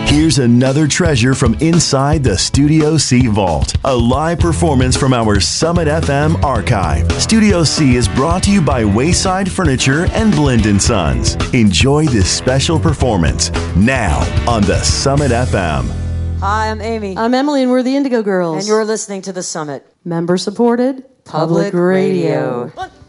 Here's another treasure from inside the Studio C vault. A live performance from our Summit FM archive. Studio C is brought to you by Wayside Furniture and Blind & Sons. Enjoy this special performance now on the Summit FM. Hi, I'm Amy. I'm Emily, and we're the Indigo Girls. And you're listening to The Summit. Member-supported Public Radio.